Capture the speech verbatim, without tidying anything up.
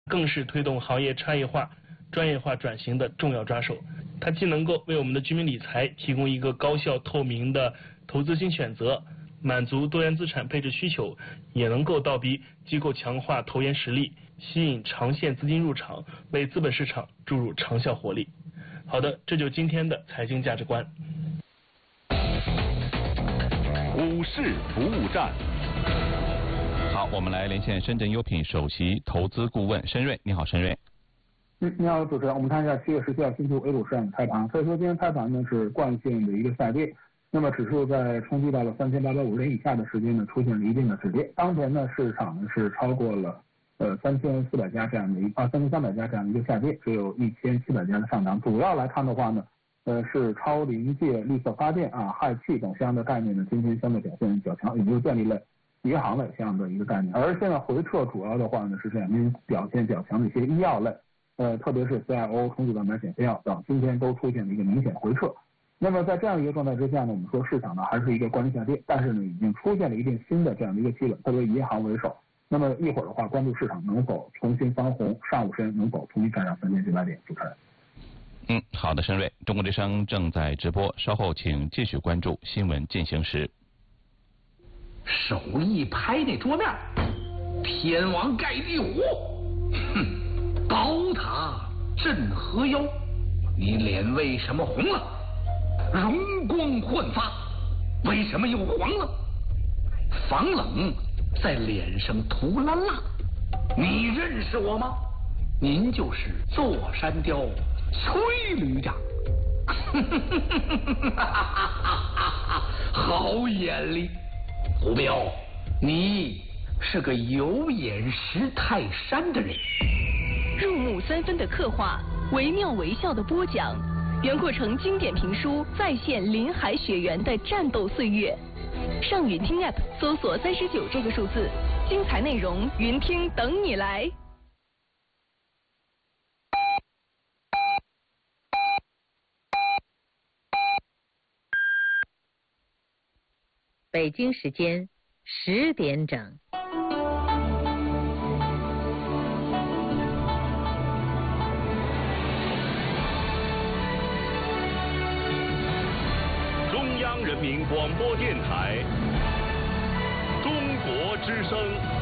更是推动行业差异化、专业化转型的重要抓手。它既能够为我们的居民理财提供一个高效透明的投资新选择，满足多元资产配置需求，也能够倒逼机构强化投研实力，吸引长线资金入场，为资本市场注入长效活力。好的，这就是今天的财经价值观。 股市服务站。 好，我们来连线深圳优品首席投资顾问申瑞。你好，申瑞。 嗯，你好，主持人。我们看一下七月十七号星期五 A 股市场开盘，所以说今天开盘呢是惯性的一个下跌，那么指数在冲击到了三千八百五十点以下的时间呢，出现了一定的止跌。当前呢，市场呢是超过了呃三千四百家这样的一啊三千三百家这样的一个下跌，只有一千七百家的上涨。主要来看的话呢，呃是超临界、绿色发电啊、氦气等相应的概念呢，今天相对表现较强，也就是建立了银行类这样的一个概念。而现在回撤主要的话呢，是这两天表现较强的一些医药类。呃，特别是 C I O、重组蛋白减肥药等，今天都出现了一个明显回撤。那么在这样一个状态之下呢，我们说市场呢还是一个关注下跌，但是呢已经出现了一定新的这样的一个企稳，特别以银行为首。那么一会儿的话，关注市场能否重新翻红，上午时间能否重新站上三千九百点。主持人。 嗯，好的，申瑞，中国之声正在直播，稍后请继续关注新闻进行时。 手一拍那桌面，天王盖地虎，哼。宝塔镇河妖，你脸为什么红了？容光焕发，为什么又黄了？防冷在脸上涂了蜡，你认识我吗？您就是座山雕崔旅长。好眼力，胡彪，你是个有眼识泰山的人。 入木三分的刻画，惟妙惟肖的播讲，袁阔成经典评书再现林海雪原的战斗岁月。上云听 App 搜索三十九这个数字，精彩内容云听等你来。 北京时间十点整。 中央人民广播电台，中国之声。